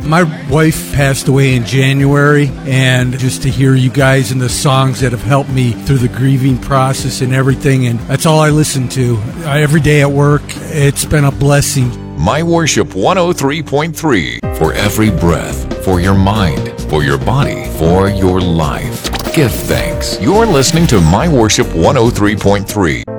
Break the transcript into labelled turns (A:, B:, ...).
A: My wife passed away in January, and just to hear you guys and the songs that have helped me through the grieving process and everything, and that's all I listen to every day at work. It's been a blessing.
B: My Worship 103.3. For every breath, for your mind, for your body, for your life. Give thanks. You're listening to My Worship 103.3.